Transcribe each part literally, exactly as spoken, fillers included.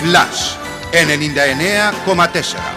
Flash ενενήντα εννέα κόμμα τέσσερα.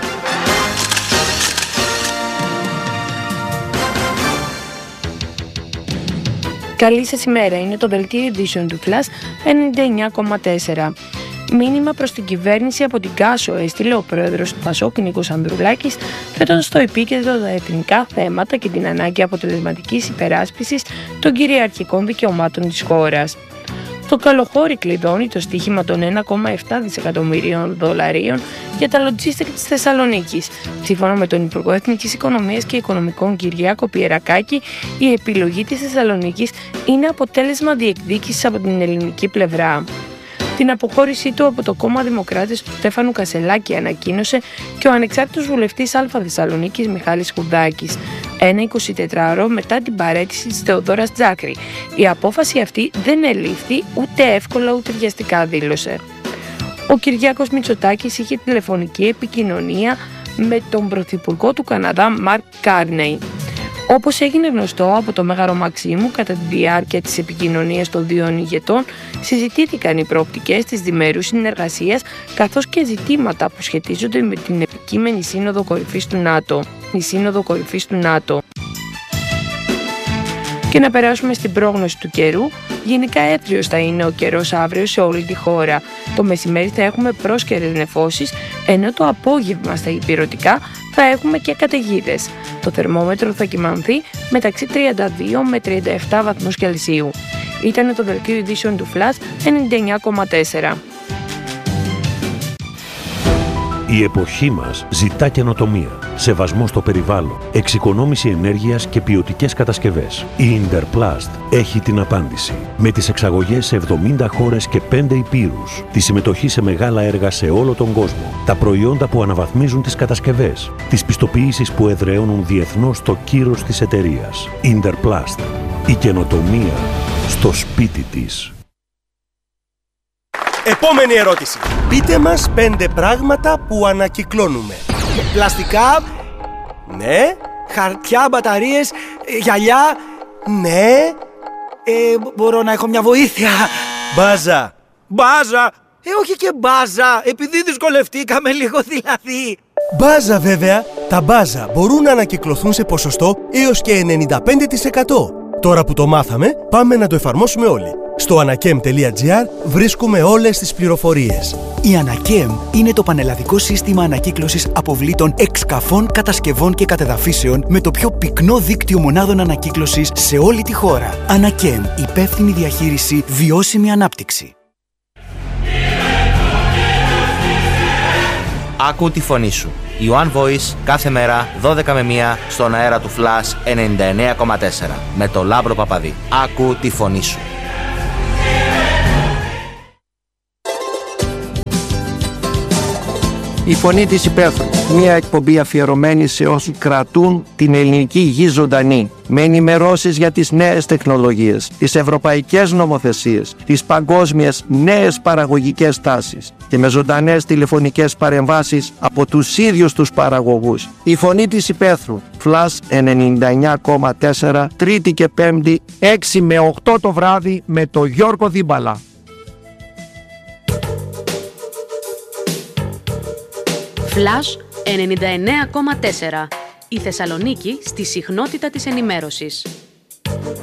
Καλή σας ημέρα, είναι το δελτίο ειδήσεων του Flash ενενήντα εννέα κόμμα τέσσερα. Μήνυμα προς την κυβέρνηση από την Κάσο έστειλε ο πρόεδρος του Πασόκ Νίκος Ανδρουλάκης, θέτοντας στο επίκεντρο τα εθνικά θέματα και την ανάγκη αποτελεσματικής υπεράσπισης των κυριαρχικών δικαιωμάτων της χώρας. Το καλοχώρι κλειδώνει το στοίχημα των ένα κόμμα επτά δισεκατομμυρίων δολαρίων για τα λοτζίστικ της Θεσσαλονίκης. Σύμφωνα με τον Υπουργό Εθνικής Οικονομίας και Οικονομικών Κυριάκο Πιερακάκη, η επιλογή της Θεσσαλονίκης είναι αποτέλεσμα διεκδίκησης από την ελληνική πλευρά. Την αποχώρησή του από το κόμμα Δημοκράτες του Στέφανου Κασελάκη ανακοίνωσε και ο ανεξάρτητος βουλευτής Α Θεσσαλονίκης Μιχάλης Χουδάκης, ένα εικοσιτετράωρο μετά την παραίτηση της Θεοδόρας Τζάκρη. Η απόφαση αυτή δεν ελήφθη ούτε εύκολα ούτε βιαστικά, δήλωσε. Ο Κυριάκος Μητσοτάκης είχε τηλεφωνική επικοινωνία με τον πρωθυπουργό του Καναδά Μαρκ Κάρνεϊ. Όπως έγινε γνωστό από το Μέγαρο Μαξίμου, κατά τη διάρκεια της επικοινωνίας των δύο ηγετών συζητήθηκαν οι προοπτικές της διμερούς συνεργασίας καθώς και ζητήματα που σχετίζονται με την επικείμενη Σύνοδο Κορυφής του ΝΑΤΟ. Η Σύνοδο Κορυφής του ΝΑΤΟ. Και να περάσουμε στην πρόγνωση του καιρού. Γενικά έτριος θα είναι ο καιρός αύριο σε όλη τη χώρα. Το μεσημέρι θα έχουμε πρόσκαιρες νεφώσεις, ενώ το απόγευμα στα ηπειρωτικά θα έχουμε και καταιγίδες. Το θερμόμετρο θα κυμανθεί μεταξύ τριάντα δύο με τριάντα επτά βαθμούς Κελσίου. Ήταν το δελτίο ειδήσεων του Flash ενενήντα εννέα κόμμα τέσσερα. Η εποχή μας ζητά καινοτομία, σεβασμό στο περιβάλλον, εξοικονόμηση ενέργειας και ποιοτικές κατασκευές. Η Interplast έχει την απάντηση. Με τις εξαγωγές σε εβδομήντα χώρες και πέντε ηπείρους, τη συμμετοχή σε μεγάλα έργα σε όλο τον κόσμο, τα προϊόντα που αναβαθμίζουν τις κατασκευές, τις πιστοποιήσεις που εδραιώνουν διεθνώς το κύρος της εταιρείας. Interplast. Η καινοτομία στο σπίτι της. Επόμενη ερώτηση. Πείτε μας πέντε πράγματα που ανακυκλώνουμε. Πλαστικά, ναι. Χαρτιά, μπαταρίες, γυαλιά, ναι. Ε, μπορώ να έχω μια βοήθεια. Μπάζα. Μπάζα. Ε, όχι και μπάζα, επειδή δυσκολευτήκαμε λίγο δηλαδή. Μπάζα βέβαια. Τα μπάζα μπορούν να ανακυκλωθούν σε ποσοστό έως και ενενήντα πέντε τοις εκατό. Τώρα που το μάθαμε, πάμε να το εφαρμόσουμε όλοι. Στο ανακέμ τελεία τζι άρ βρίσκουμε όλες τις πληροφορίες. Η Ανακέμ είναι το πανελλαδικό σύστημα ανακύκλωσης αποβλήτων εξκαφών, κατασκευών και κατεδαφίσεων με το πιο πυκνό δίκτυο μονάδων ανακύκλωσης σε όλη τη χώρα. Ανακέμ, υπεύθυνη διαχείριση, βιώσιμη ανάπτυξη. Άκου τη φωνή σου. Η One Voice κάθε μέρα δώδεκα με μία στον αέρα του Flash ενενήντα εννέα κόμμα τέσσερα με το Λάμπρο Παπαδί. Άκου τη φωνή σου. Η Φωνή της Υπαίθρου. Μια εκπομπή αφιερωμένη σε όσους κρατούν την ελληνική γη ζωντανή. Με ενημερώσεις για τις νέες τεχνολογίες, τις ευρωπαϊκές νομοθεσίες, τις παγκόσμιες νέες παραγωγικές τάσεις και με ζωντανές τηλεφωνικές παρεμβάσεις από τους ίδιους τους παραγωγούς. Η Φωνή της Υπαίθρου. Flash ενενήντα εννέα κόμμα τέσσερα, Τρίτη και Πέμπτη, έξι με οκτώ το βράδυ με το Γιώργο Δίμπαλα. Flash ενενήντα εννέα κόμμα τέσσερα. Η Θεσσαλονίκη στη συχνότητα της ενημέρωσης.